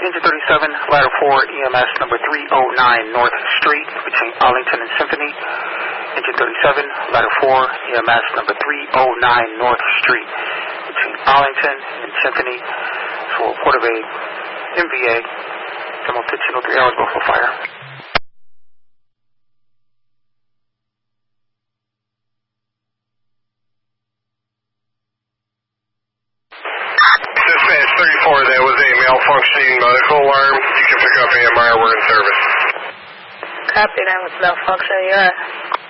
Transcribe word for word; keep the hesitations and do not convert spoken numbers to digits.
Engine thirty-seven, ladder four, E M S number three oh nine North Street between Arlington and Symphony. Engine thirty-seven, ladder four, E M S number three oh nine North Street between Arlington and Symphony. So a report of a M V A. Demo fifteen oh three hours before fire. Dispatch thirty-four, that was a malfunctioning medical alarm. You can pick up A M R, we're in service. Copy, that was malfunctioning. You're